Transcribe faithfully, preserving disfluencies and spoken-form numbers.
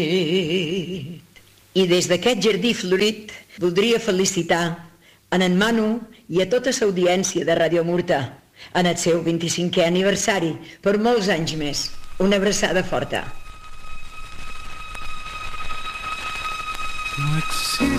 I des d'aquest jardí florit voldria felicitar en en Manu i a tota l'audiència de Ràdio Murta en el seu vint-i-cinquè aniversari per molts anys més. Una abraçada forta. No existe